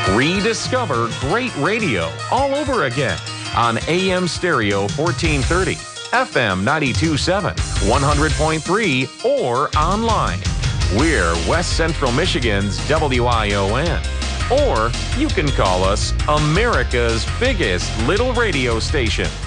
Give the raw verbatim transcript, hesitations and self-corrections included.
Rediscover great radio all over again on A M Stereo fourteen thirty, F M ninety-two point seven, one hundred point three, or online. We're West Central Michigan's W I O N. Or you can call us America's biggest little radio station.